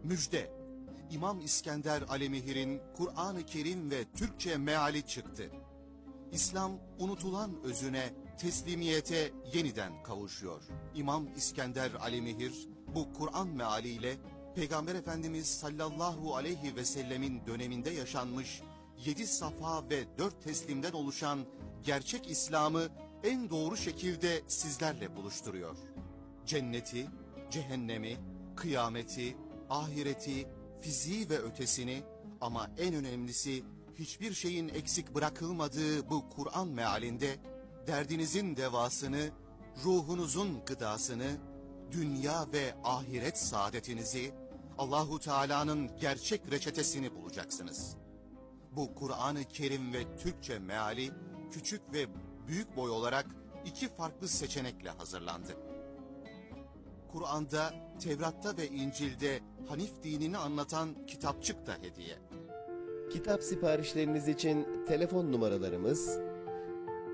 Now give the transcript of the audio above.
Müjde! İmam İskender Alemihir'in Kur'an-ı Kerim ve Türkçe meali çıktı. İslam unutulan özüne, teslimiyete yeniden kavuşuyor. İmam İskender Alemihir bu Kur'an mealiyle Peygamber Efendimiz sallallahu aleyhi ve sellemin döneminde yaşanmış 7 safa ve 4 teslimden oluşan gerçek İslam'ı en doğru şekilde sizlerle buluşturuyor. Cenneti, cehennemi, kıyameti, ahireti, fiziği ve ötesini ama en önemlisi hiçbir şeyin eksik bırakılmadığı bu Kur'an mealinde derdinizin devasını, ruhunuzun gıdasını, dünya ve ahiret saadetinizi, Allahu Teala'nın gerçek reçetesini bulacaksınız. Bu Kur'an-ı Kerim ve Türkçe meali küçük ve büyük boy olarak 2 farklı seçenekle hazırlandı. Kur'an'da, Tevrat'ta ve İncil'de Hanif dinini anlatan kitapçık da hediye. Kitap siparişleriniz için telefon numaralarımız